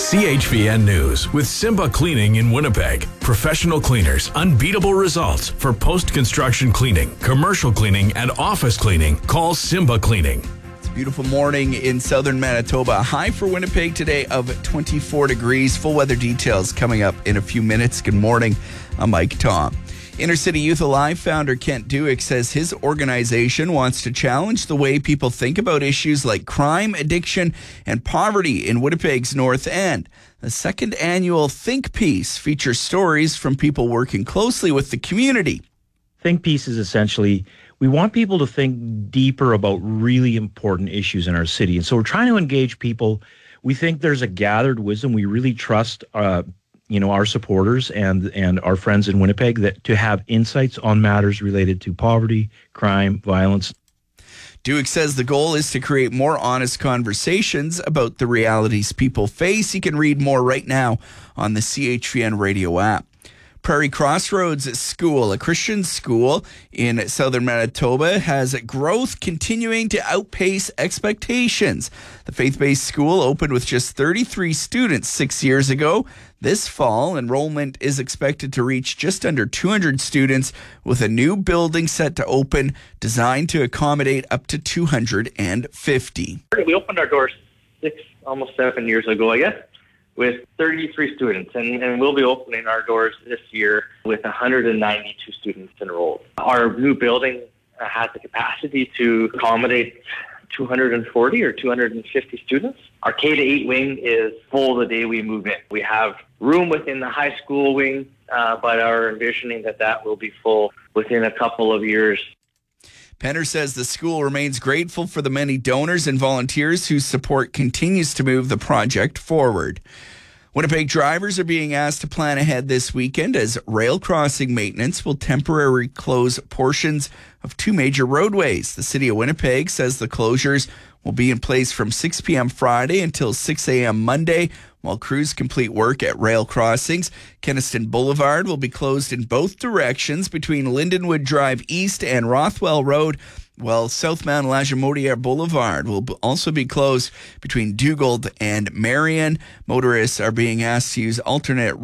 CHVN News with Simba Cleaning in Winnipeg. Professional cleaners, unbeatable results for post-construction cleaning, commercial cleaning, and office cleaning. Call Simba Cleaning. It's a beautiful morning in southern Manitoba. A high for Winnipeg today of 24 degrees. Full weather details coming up in a few minutes. Good morning. I'm Mike Tom. Inner City Youth Alive founder Kent Duick says his organization wants to challenge the way people think about issues like crime, addiction, and poverty in Winnipeg's North End. The second annual Think Piece features stories from people working closely with the community. Think Piece is essentially, we want people to think deeper about really important issues in our city. And so we're trying to engage people. We think there's a gathered wisdom. We really trust our supporters and our friends in Winnipeg that to have insights on matters related to poverty, crime, violence. Duick says the goal is to create more honest conversations about the realities people face. You can read more right now on the CHVN radio app. Prairie Crossroads School, a Christian school in southern Manitoba, has growth continuing to outpace expectations. The faith-based school opened with just 33 students 6 years ago. This fall, enrollment is expected to reach just under 200 students, with a new building set to open designed to accommodate up to 250. We opened our doors almost 7 years ago, I guess, with 33 students, and we'll be opening our doors this year with 192 students enrolled. Our new building has the capacity to accommodate 240 or 250 students. Our K-8 wing is full the day we move in. We have room within the high school wing, but are envisioning that will be full within a couple of years. Penner says the school remains grateful for the many donors and volunteers whose support continues to move the project forward. Winnipeg drivers are being asked to plan ahead this weekend as rail crossing maintenance will temporarily close portions of two major roadways. The City of Winnipeg says the closures will be in place from 6 p.m. Friday until 6 a.m. Monday, while crews complete work at rail crossings. Kenaston Boulevard will be closed in both directions between Lindenwood Drive East and Rothwell Road, while South Mount Lagimodiere Boulevard will also be closed between Dugald and Marion. Motorists are being asked to use alternate